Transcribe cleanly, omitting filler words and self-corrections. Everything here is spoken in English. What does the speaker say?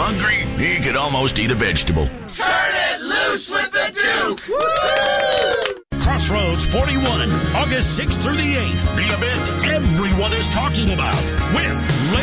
hungry, he could almost eat a vegetable. Turn it loose with the Duke! Woo! Crossroads 41, August 6th through the 8th. The event everyone is talking about with